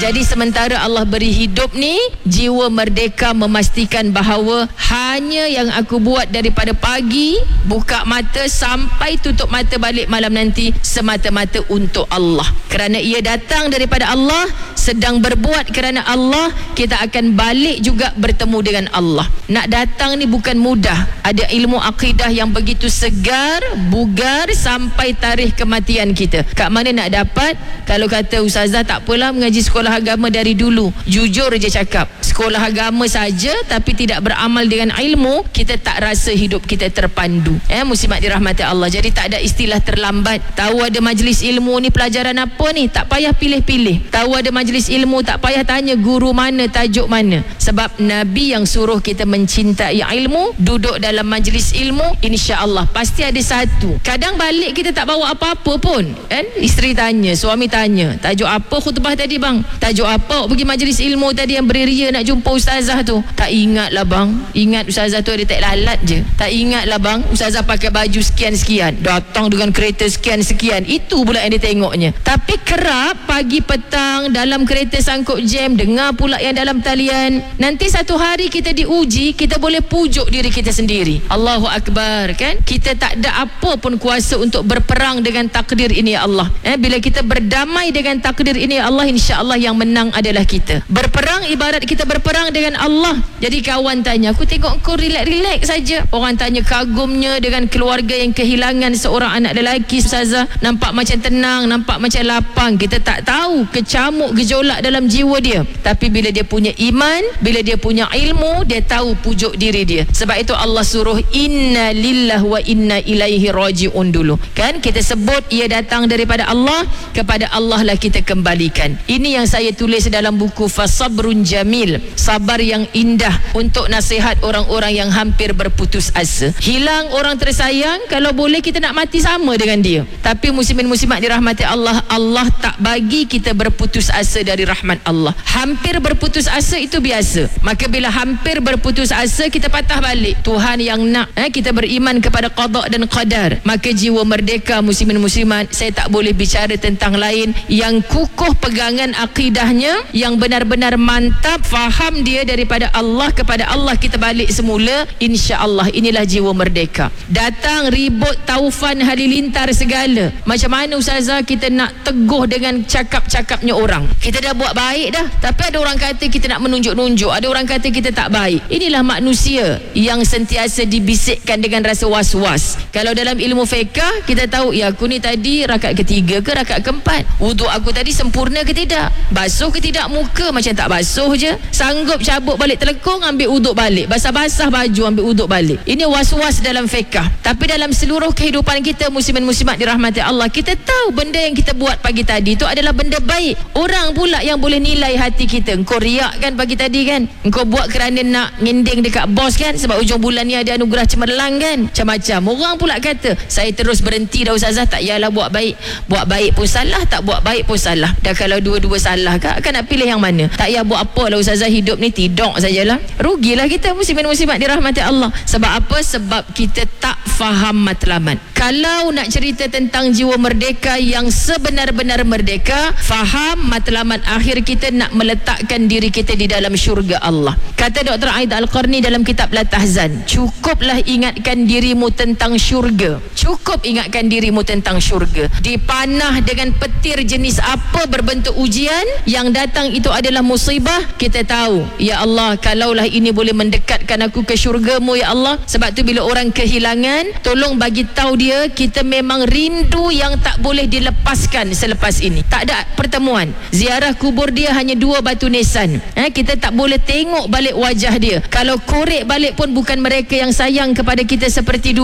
Jadi sementara Allah beri hidup ni, jiwa merdeka memastikan bahawa hanya yang aku buat daripada pagi buka mata sampai tutup mata balik malam nanti semata-mata untuk Allah. Kerana ia datang daripada Allah, sedang berbuat kerana Allah, kita akan balik juga bertemu dengan Allah. Nak datang ni bukan mudah. Ada ilmu akidah yang begitu segar, bugar sampai tarikh kematian kita. Kat mana nak dapat? Kalau kata ustazah tak apalah mengaji sekolah agama dari dulu. Jujur je cakap, sekolah agama saja tapi tidak beramal dengan ilmu, kita tak rasa hidup kita terpandu. Muslimat dirahmati Allah. Jadi tak ada istilah terlambat. Tahu ada majlis ilmu ni pelajaran apa ni, tak payah pilih-pilih. Tahu ada majlis ilmu, tak payah tanya guru mana, tajuk mana. Sebab Nabi yang suruh kita mencintai ilmu, duduk dalam majlis ilmu, insya-Allah pasti ada satu. Kadang balik kita tak bawa apa-apa pun, kan? Isteri tanya, suami tanya, tajuk apa khutbah tadi bang? Tajuk apa pergi majlis ilmu tadi yang beria nak jumpa ustazah tu? Tak ingat lah bang. Ingat ustazah tu ada tak lalat je. Tak ingat lah bang, ustazah pakai baju sekian-sekian, datang dengan kereta sekian-sekian. Itu pula yang dia tengoknya. Tapi kerap pagi petang dalam kereta sangkut jam, dengar pula yang dalam talian. Nanti satu hari kita diuji, kita boleh pujuk diri kita sendiri. Allahu Akbar, kan? Kita tak ada apa pun kuasa untuk berperang dengan takdir ini ya Allah. Bila kita berdamai dengan takdir ini ya Allah, insya-Allah yang menang adalah kita. Berperang ibarat kita berperang dengan Allah. Jadi kawan tanya, aku tengok kau relax-relax saja. Orang tanya kagumnya dengan keluarga yang kehilangan seorang anak lelaki, ustazah. Nampak macam tenang, nampak macam lapang. Kita tak tahu kecamuk gejolak dalam jiwa dia. Tapi bila dia punya iman, bila dia punya ilmu, dia tahu pujuk diri dia. Sebab itu Allah suruh inna lillahi wa inna ilaihi raji'un dulu. Kan kita sebut ia datang daripada Allah, kepada Allah lah kita kembalikan. Ini yang saya tulis dalam buku Fasabrun Jamil, sabar yang indah, untuk nasihat orang-orang yang hampir berputus asa. Hilang orang tersayang, kalau boleh kita nak mati sama dengan dia. Tapi muslimin muslimat dirahmati Allah, Allah tak bagi kita berputus asa dari rahmat Allah. Hampir berputus asa itu biasa. Maka bila hampir berputus asa, kita patah balik. Tuhan yang nak kita beriman kepada qada dan qadar. Maka jiwa merdeka muslimin muslimat, saya tak boleh bicara tentang lain yang kukuh pegangan akidahnya, yang benar-benar mantap faham dia daripada Allah, kepada Allah kita balik semula. Insya-Allah inilah jiwa merdeka. Datang ribut taufan halilintar segala. Macam mana ustazah kita nak teguh dengan cakap-cakapnya orang? Kita dah buat baik dah, tapi ada orang kata kita nak menunjuk-nunjuk, ada orang kata kita tak baik. Inilah manusia yang sentiasa dibisikkan dengan rasa was-was. Kalau dalam ilmu fiqh kita tahu, ya aku ni tadi rakaat ketiga ke rakaat keempat, wuduk aku tadi sempurna ke tidak, basuh ke tidak muka, macam tak basuh je, sanggup cabut balik telekung, ambil wuduk balik, basah-basah baju, ambil wuduk balik. Ini was-was dalam fiqh. Tapi dalam seluruh kehidupan kita muslimin muslimat dirahmati Allah, kita tahu benda yang kita buat pagi tadi itu adalah benda baik. Orang pula yang boleh nilai hati kita. Engkau riak kan pagi tadi kan, engkau buat kerana nak ngending dekat bos kan, sebab ujung bulan ni ada anugerah cemerlang kan, macam-macam. Orang pula kata, saya terus berhenti dah ustazah, tak yalah buat baik. Buat baik pun salah, tak buat baik pun salah. Dah kalau dua-dua salah kan, akan nak pilih yang mana? Tak payah buat apa lah ustazah, hidup ni tidur sajalah. Rugilah kita muslimin muslimat dirahmati Allah. Sebab apa? Sebab kita tak faham matlamat. Kalau nak cerita tentang jiwa merdeka yang sebenar-benar merdeka, faham matlamat akhir kita nak meletakkan diri kita di dalam syurga Allah. Kata Dr. Aid Al-Qarni dalam kitab La Tahzan, cukuplah ingatkan dirimu tentang syurga. Cukup ingatkan dirimu tentang syurga. Dipanah dengan petir jenis apa berbentuk ujian, yang datang itu adalah musibah, kita tahu, ya Allah, kalaulah ini boleh mendekatkan aku ke syurgamu ya Allah. Sebab tu bila orang kehilangan, tolong bagi tahu dia, kita memang rindu yang tak boleh dilepaskan selepas ini. Tak ada pertemuan. Ziarah kubur dia hanya 2 batu nisan. Kita tak boleh tengok balik wajah dia. Kalau korek balik pun bukan mereka yang sayang kepada kita seperti dulu.